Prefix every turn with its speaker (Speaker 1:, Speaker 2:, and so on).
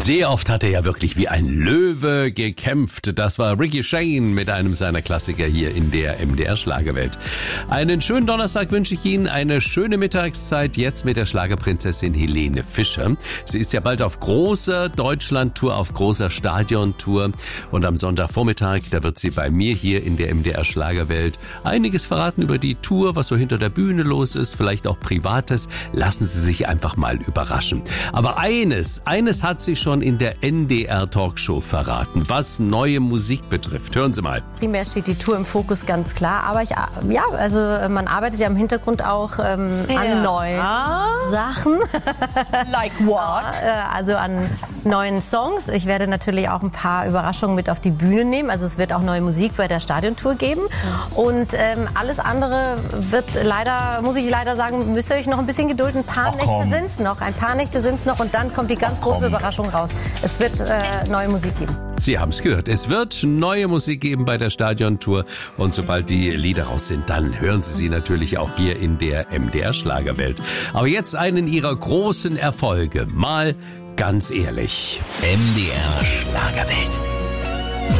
Speaker 1: Sehr oft hat er ja wirklich wie ein Löwe gekämpft. Das war Ricky Shane mit einem seiner Klassiker hier in der MDR-Schlagerwelt. Einen schönen Donnerstag wünsche ich Ihnen, eine schöne Mittagszeit jetzt mit der Schlagerprinzessin Helene Fischer. Sie ist ja bald auf großer Deutschland-Tour, auf großer Stadiontour. Und am Sonntagvormittag, da wird sie bei mir hier in der MDR-Schlagerwelt einiges verraten über die Tour, was so hinter der Bühne los ist, vielleicht auch Privates. Lassen Sie sich einfach mal überraschen. Aber eines hat sie schon in der NDR-Talkshow verraten, was neue Musik betrifft. Hören Sie mal.
Speaker 2: Primär steht die Tour im Fokus, ganz klar. Aber man arbeitet ja im Hintergrund auch an neuen Sachen.
Speaker 3: Like what?
Speaker 2: Also an neuen Songs. Ich werde natürlich auch ein paar Überraschungen mit auf die Bühne nehmen. Also es wird auch neue Musik bei der Stadiontour geben. Und alles andere wird muss ich leider sagen, müsst ihr euch noch ein bisschen gedulden. Ein paar Nächte sind es noch und dann kommt die ganz große Überraschung raus. Es wird neue Musik geben.
Speaker 1: Sie haben es gehört. Es wird neue Musik geben bei der Stadiontour. Und sobald die Lieder raus sind, dann hören Sie sie natürlich auch hier in der MDR-Schlagerwelt. Aber jetzt einen ihrer großen Erfolge. Mal ganz ehrlich.
Speaker 4: MDR Schlagerwelt.